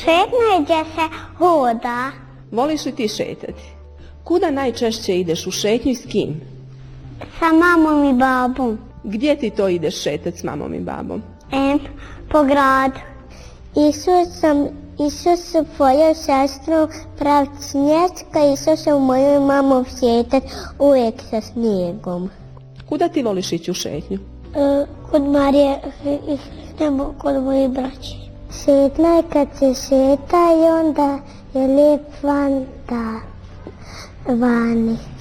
šetnje gdje se hoda. Voliš li ti šetati? Kuda najčešće ideš u šetnju i s kim? Sa mamom i babom. Gdje ti to ideš šetati s mamom i babom? Po gradu. Isus su svoju sestru praviti sniječka, Isus su moju mamu šetati uvijek sa snijegom. Kuda ti voliš ići u šetnju? Kod Marije i kod moji braći. Šetna je kad se šeta i onda je lijep van da vani.